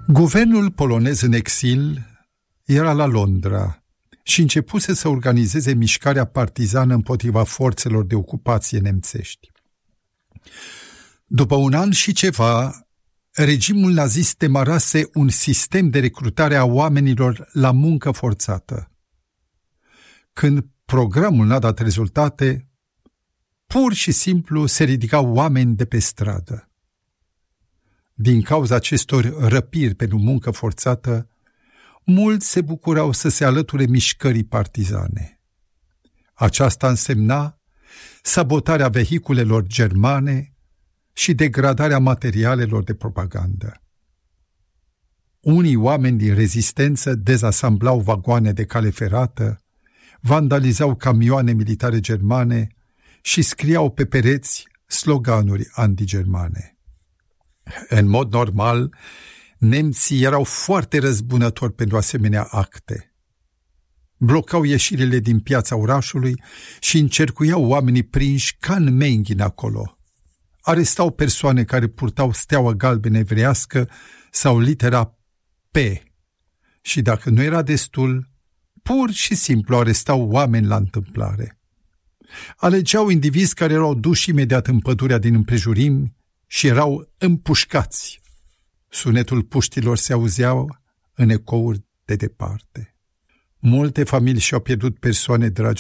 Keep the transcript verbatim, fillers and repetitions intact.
Guvernul polonez în exil era la Londra și începuse să organizeze mișcarea partizană împotriva forțelor de ocupație nemțești. După un an și ceva, regimul nazist demarase un sistem de recrutare a oamenilor la muncă forțată. Când programul n-a dat rezultate, pur și simplu se ridicau oameni de pe stradă. Din cauza acestor răpiri pentru muncă forțată, mulți se bucurau să se alăture mișcării partizane. Aceasta însemna sabotarea vehiculelor germane și degradarea materialelor de propagandă. Unii oameni din rezistență dezasamblau vagoane de cale ferată, vandalizau camioane militare germane și scriau pe pereți sloganuri antigermane. În mod normal, nemții erau foarte răzbunători pentru asemenea acte. Blocau ieșirile din piața orașului și încercuiau oamenii prinși ca în menghine acolo. Arestau persoane care purtau steaua galbenă evreiască sau litera P și, dacă nu era destul, pur și simplu arestau oameni la întâmplare. Alegeau indivizi care erau duși imediat în pădurea din împrejurimi și erau împușcați. Sunetul puștilor se auzeau în ecouri de departe. Multe familii și-au pierdut persoane dragi